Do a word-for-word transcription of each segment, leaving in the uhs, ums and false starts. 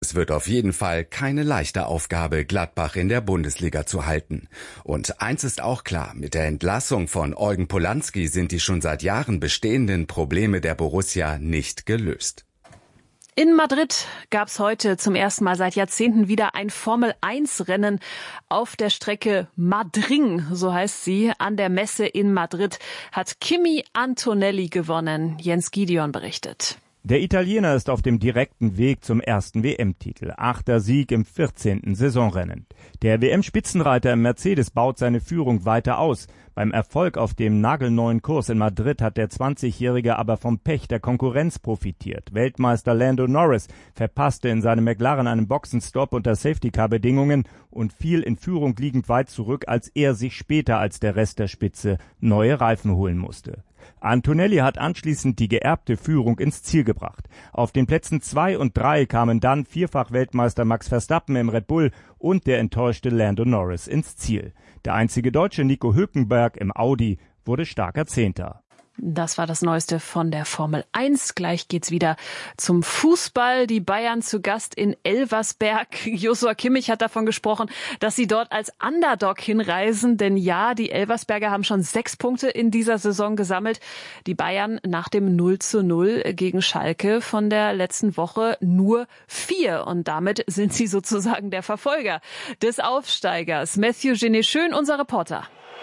es wird auf jeden Fall keine leichte Aufgabe, Gladbach in der Bundesliga zu halten. Und eins ist auch klar, mit der Entlassung von Eugen Polanski sind die schon seit Jahren bestehenden Probleme der Borussia nicht gelöst. In Madrid gab es heute zum ersten Mal seit Jahrzehnten wieder ein Formel eins Rennen auf der Strecke Madring, so heißt sie. An der Messe in Madrid hat Kimi Antonelli gewonnen. Jens Gideon berichtet. Der Italiener ist auf dem direkten Weg zum ersten W M-Titel. Achter Sieg im vierzehnten Saisonrennen. Der W M-Spitzenreiter im Mercedes baut seine Führung weiter aus. Beim Erfolg auf dem nagelneuen Kurs in Madrid hat der zwanzigjährige aber vom Pech der Konkurrenz profitiert. Weltmeister Lando Norris verpasste in seinem McLaren einen Boxenstopp unter Safety-Car-Bedingungen und fiel in Führung liegend weit zurück, als er sich später als der Rest der Spitze neue Reifen holen musste. Antonelli hat anschließend die geerbte Führung ins Ziel gebracht. Auf den Plätzen zwei und drei kamen dann Vierfach-Weltmeister Max Verstappen im Red Bull und der enttäuschte Lando Norris ins Ziel. Der einzige Deutsche Nico Hülkenberg im Audi wurde starker Zehnter. Das war das Neueste von der Formel eins. Gleich geht's wieder zum Fußball. Die Bayern zu Gast in Elversberg. Joshua Kimmich hat davon gesprochen, dass sie dort als Underdog hinreisen. Denn ja, die Elversberger haben schon sechs Punkte in dieser Saison gesammelt. Die Bayern nach dem null zu null gegen Schalke von der letzten Woche nur vier. Und damit sind sie sozusagen der Verfolger des Aufsteigers. Matthew Genet-Schön, unser Reporter.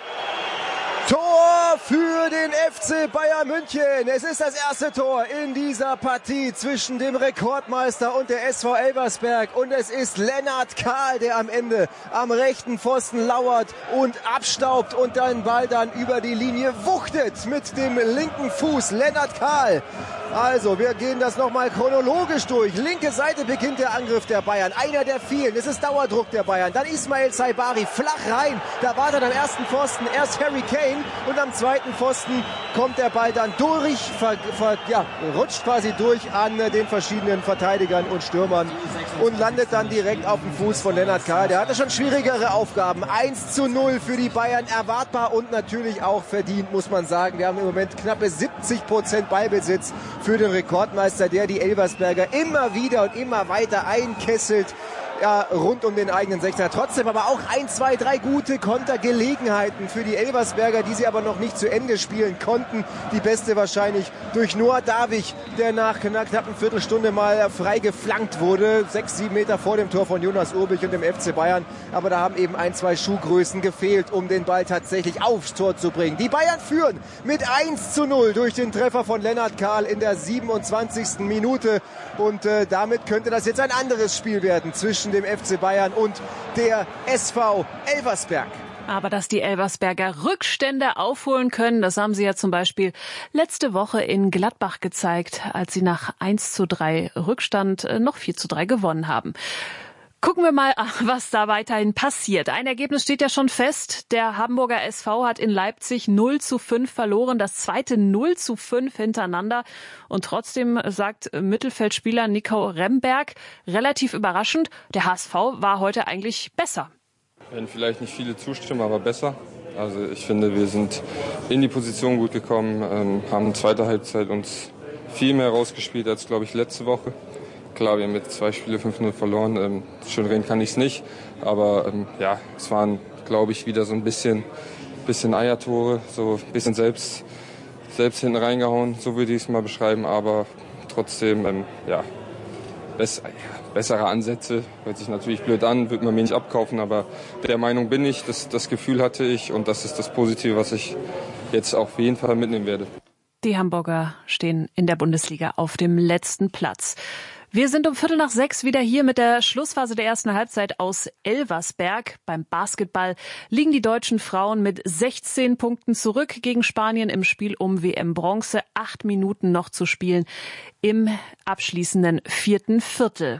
Tor für den F C Bayern München. Es ist das erste Tor in dieser Partie zwischen dem Rekordmeister und der S V Elversberg. Und es ist Lennart Kahl, der am Ende am rechten Pfosten lauert und abstaubt und den Ball dann über die Linie wuchtet mit dem linken Fuß. Lennart Kahl. Also, wir gehen das nochmal chronologisch durch. Linke Seite beginnt der Angriff der Bayern. Einer der vielen. Es ist Dauerdruck der Bayern. Dann Ismail Saibari flach rein. Da wartet am ersten Pfosten erst Harry Kane und am zweiten Pfosten kommt der Ball dann durch, ver, ver, ja, rutscht quasi durch an den verschiedenen Verteidigern und Stürmern und landet dann direkt auf dem Fuß von Lennart Kahl. Der hatte schon schwierigere Aufgaben. eins zu null für die Bayern, erwartbar und natürlich auch verdient, muss man sagen. Wir haben im Moment knappe siebzig Prozent Ballbesitz für den Rekordmeister, der die Elversberger immer wieder und immer weiter einkesselt. Ja, rund um den eigenen Sechser. Trotzdem aber auch ein, zwei, drei gute Kontergelegenheiten für die Elversberger, die sie aber noch nicht zu Ende spielen konnten. Die beste wahrscheinlich durch Noah Davich, der nach knapp einer Viertelstunde mal frei geflankt wurde. Sechs, sieben Meter vor dem Tor von Jonas Urbich und dem F C Bayern. Aber da haben eben ein, zwei Schuhgrößen gefehlt, um den Ball tatsächlich aufs Tor zu bringen. Die Bayern führen mit eins zu null durch den Treffer von Lennart Kahl in der siebenundzwanzigsten Minute. Und äh, damit könnte das jetzt ein anderes Spiel werden zwischen dem F C Bayern und der S V Elversberg. Aber dass die Elversberger Rückstände aufholen können, das haben sie ja zum Beispiel letzte Woche in Gladbach gezeigt, als sie nach eins zu drei Rückstand noch vier zu drei gewonnen haben. Gucken wir mal, was da weiterhin passiert. Ein Ergebnis steht ja schon fest. Der Hamburger S V hat in Leipzig null zu fünf verloren. Das zweite null zu fünf hintereinander. Und trotzdem sagt Mittelfeldspieler Nico Remberg, relativ überraschend, der H S V war heute eigentlich besser. Werden vielleicht nicht viele zustimmen, aber besser. Also ich finde, wir sind in die Position gut gekommen, ähm, haben in zweiter Halbzeit uns viel mehr rausgespielt als, glaube ich, letzte Woche. Klar, wir haben jetzt zwei Spiele fünf null verloren. Ähm, schön reden kann ich es nicht. Aber ähm, ja, es waren, glaube ich, wieder so ein bisschen, bisschen Eiertore, so ein bisschen selbst, selbst hinten reingehauen, so würde ich es mal beschreiben. Aber trotzdem, ähm, ja, bess, ja, bessere Ansätze. Hört sich natürlich blöd an, wird man mir nicht abkaufen. Aber der Meinung bin ich, das, das Gefühl hatte ich. Und das ist das Positive, was ich jetzt auf jeden Fall mitnehmen werde. Die Hamburger stehen in der Bundesliga auf dem letzten Platz. Wir sind um Viertel nach sechs wieder hier mit der Schlussphase der ersten Halbzeit aus Elversberg. Beim Basketball liegen die deutschen Frauen mit sechzehn Punkten zurück gegen Spanien im Spiel um W M-Bronze. Acht Minuten noch zu spielen im abschließenden vierten Viertel.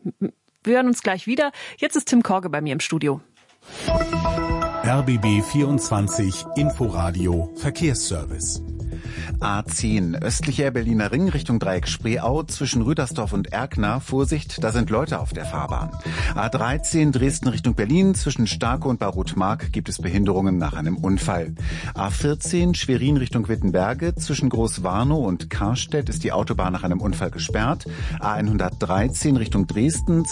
Wir hören uns gleich wieder. Jetzt ist Tim Korge bei mir im Studio. R B B vierundzwanzig Inforadio Verkehrsservice. A zehn, östlicher Berliner Ring Richtung Dreieck Spreeau zwischen Rüdersdorf und Erkner. Vorsicht, da sind Leute auf der Fahrbahn. A dreizehn, Dresden Richtung Berlin zwischen Starke und Barutmark gibt es Behinderungen nach einem Unfall. A vierzehn, Schwerin Richtung Wittenberge zwischen Großwarnow und Karstedt ist die Autobahn nach einem Unfall gesperrt. A hundertdreizehn Richtung Dresden